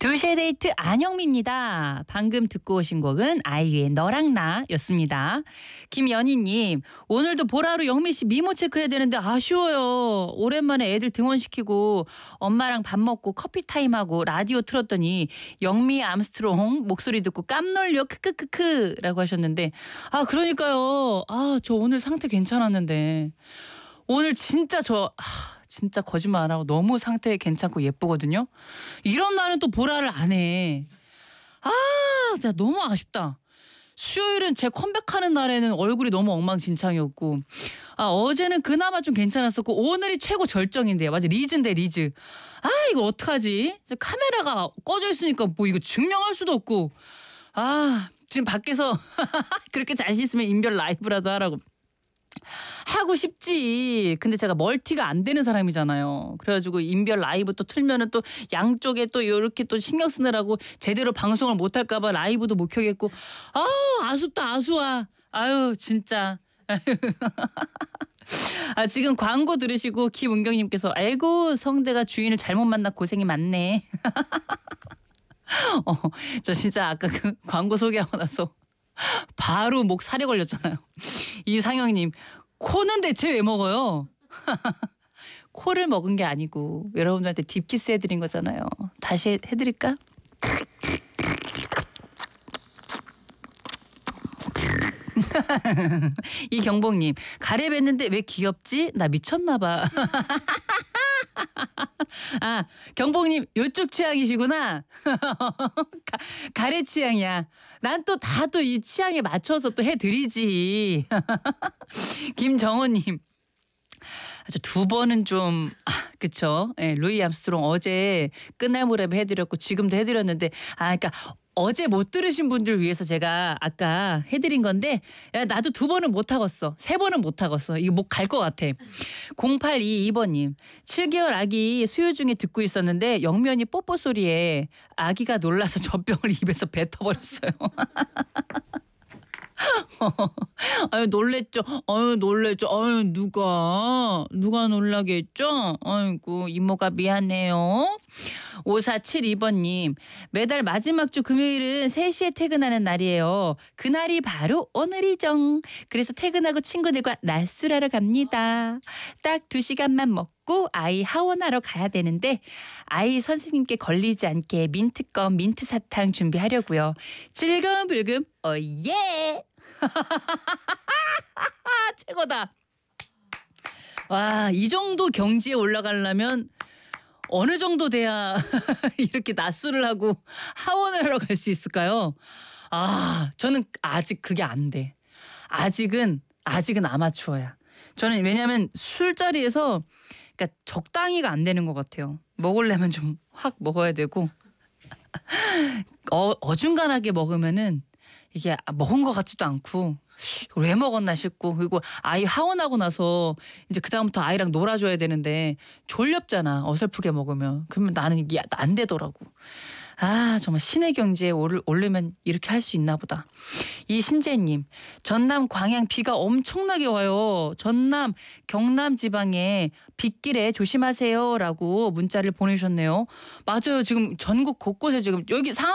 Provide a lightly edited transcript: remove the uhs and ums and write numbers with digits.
2시의 데이트 안영미입니다. 방금 듣고 오신 곡은 아이유의 너랑 나였습니다. 김연희님, 오늘도 보라로 영미 씨 미모 체크해야 되는데 아쉬워요. 오랜만에 애들 등원시키고 엄마랑 밥 먹고 커피 타임하고 라디오 틀었더니 영미 암스트롱 목소리 듣고 깜놀려 크크크크라고 하셨는데 그러니까요. 저 오늘 상태 괜찮았는데 오늘 진짜 거짓말 안 하고 너무 상태 괜찮고 예쁘거든요. 이런 날은 또 보라를 안 해. 진짜 너무 아쉽다. 수요일은 제 컴백하는 날에는 얼굴이 너무 엉망진창이었고 어제는 그나마 좀 괜찮았었고 오늘이 최고 절정인데요. 맞아, 리즈인데 리즈. 이거 어떡하지? 카메라가 꺼져 있으니까 뭐 이거 증명할 수도 없고 지금 밖에서 그렇게 자신 있으면 인별 라이브라도 하라고. 하고 싶지. 근데 제가 멀티가 안 되는 사람이잖아요. 그래가지고 인별 라이브 또 틀면은 또 양쪽에 또 이렇게 또 신경 쓰느라고 제대로 방송을 못 할까봐 라이브도 못 켜겠고. 아쉽다 아쉬워. 진짜. 지금 광고 들으시고 김은경님께서 아이고 성대가 주인을 잘못 만나 고생이 많네. 저 진짜 아까 그 광고 소개하고 나서 바로 목 사려 걸렸잖아요. 이상영님, 코는 대체 왜 먹어요? 코를 먹은 게 아니고 여러분들한테 딥키스 해드린 거잖아요. 다시 해드릴까? 이경복님, 가래뱉는데 왜 귀엽지? 나 미쳤나 봐. 경복님 요쪽 취향이시구나. 가래 취향이야. 난 또 다 또 이 취향에 맞춰서 또 해드리지. 김정호님, 두 번은 좀 그쵸? 네, 루이 암스트롱 어제 끝날 무렵에 해드렸고 지금도 해드렸는데 그러니까 어제 못 들으신 분들 위해서 제가 아까 해드린 건데 나도 2번은 못 하겠어. 3번은 못 하겠어. 이거 목 갈 것 같아. 0822번님, 7개월 아기 수유 중에 듣고 있었는데 영면이 뽀뽀 소리에 아기가 놀라서 젖병을 입에서 뱉어버렸어요. 놀랬죠. 놀랬죠. 누가 놀라게 했죠? 아이고 이모가 미안해요. 5472번님, 매달 마지막 주 금요일은 3시에 퇴근하는 날이에요. 그날이 바로 오늘이죠. 그래서 퇴근하고 친구들과 낮술하러 갑니다. 딱 2시간만 먹고 아이 하원하러 가야 되는데 아이 선생님께 걸리지 않게 민트껌 민트사탕 준비하려고요. 즐거운 불금 예. 최고다. 와, 이 정도 경지에 올라가려면 어느 정도 돼야 이렇게 낮술을 하고 하원을 하러 갈 수 있을까요? 저는 아직 그게 안 돼. 아직은 아마추어야. 저는 왜냐면 술자리에서 그러니까 적당히가 안 되는 것 같아요. 먹으려면 좀 확 먹어야 되고 어중간하게 먹으면은 이게 먹은 것 같지도 않고 왜 먹었나 싶고, 그리고 아이 하원하고 나서 이제 그다음부터 아이랑 놀아줘야 되는데 졸렵잖아 어설프게 먹으면. 그러면 나는 이게 안 되더라고. 정말 신의 경지에 오르면 이렇게 할 수 있나 보다. 이신재님, 전남 광양 비가 엄청나게 와요. 전남 경남 지방에 빗길에 조심하세요라고 문자를 보내주셨네요. 맞아요. 지금 전국 곳곳에 지금 여기